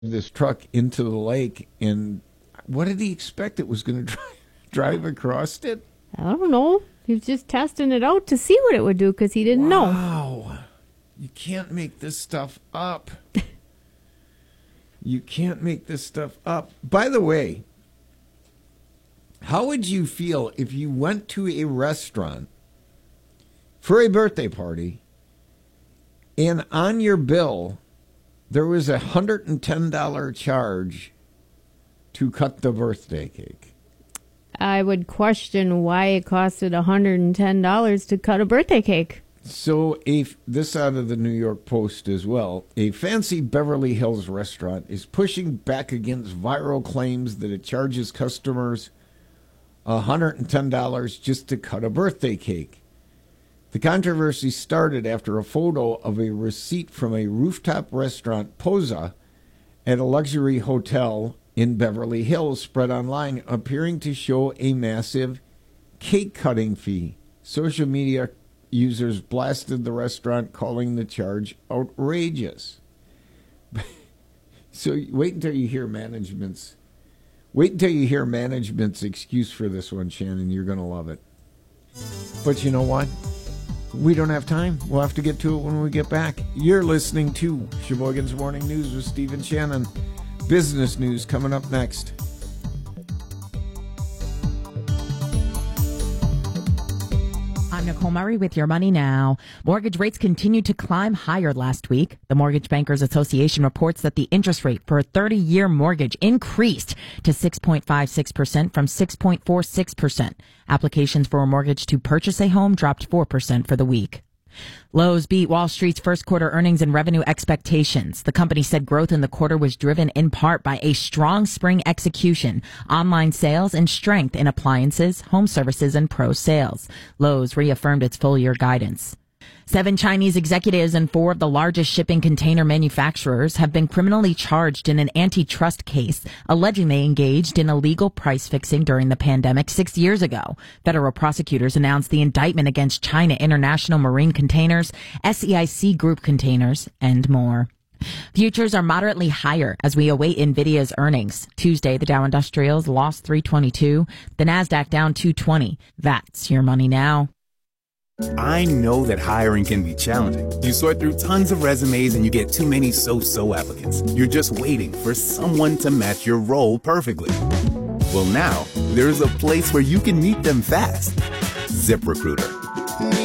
this truck into the lake, and what did he expect it was going to drive across it? I don't know. He was just testing it out to see what it would do because he didn't know. Wow. You can't make this stuff up. You can't make this stuff up. By the way, how would you feel if you went to a restaurant for a birthday party and on your bill there was a $110 charge to cut the birthday cake? I would question why it costed $110 to cut a birthday cake. So, this out of the New York Post as well. A fancy Beverly Hills restaurant is pushing back against viral claims that it charges customers $110 just to cut a birthday cake. The controversy started after a photo of a receipt from a rooftop restaurant, Posa, at a luxury hotel in Beverly Hills spread online, appearing to show a massive cake cutting fee. Social media users blasted the restaurant, calling the charge outrageous. So wait until you hear management's excuse for this one, Shannon. You're going to love it. But you know what? We don't have time. We'll have to get to it when we get back. You're listening to Sheboygan's Morning News with Steve and Shannon. Business news coming up next. I'm Nicole Murray with Your Money Now. Mortgage rates continued to climb higher last week. The Mortgage Bankers Association reports that the interest rate for a 30-year mortgage increased to 6.56% from 6.46%. Applications for a mortgage to purchase a home dropped 4% for the week. Lowe's beat Wall Street's first quarter earnings and revenue expectations. The company said growth in the quarter was driven in part by a strong spring execution, online sales, and strength in appliances, home services, and pro sales. Lowe's reaffirmed its full-year guidance. 7 Chinese executives and 4 of the largest shipping container manufacturers have been criminally charged in an antitrust case, alleging they engaged in illegal price fixing during the pandemic 6 years ago. Federal prosecutors announced the indictment against China International Marine Containers, SEIC Group Containers, and more. Futures are moderately higher as we await NVIDIA's earnings. Tuesday, the Dow Industrials lost 322, the NASDAQ down 220. That's Your Money Now. I know that hiring can be challenging. You sort through tons of resumes and you get too many so-so applicants. You're just waiting for someone to match your role perfectly. Well, now, there's a place where you can meet them fast. ZipRecruiter.